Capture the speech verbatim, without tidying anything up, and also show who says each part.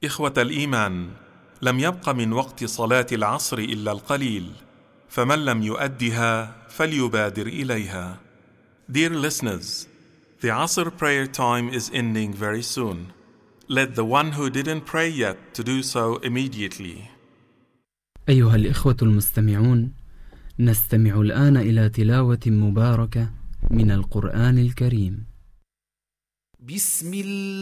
Speaker 1: إخوة الإيمان، لم يبق من وقت صلاة العصر إلا القليل، فمن لم يؤدها فليبادر إليها. Dear listeners, the Asr prayer time is ending very soon. Let the one who didn't pray yet to do so immediately.
Speaker 2: أيها الإخوة المستمعون، نستمع الآن إلى تلاوة مباركة من القرآن الكريم.
Speaker 3: بسم الله